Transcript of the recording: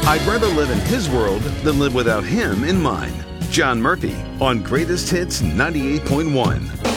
I'd rather live in his world than live without him in mine. John Murphy on Greatest Hits 98.1.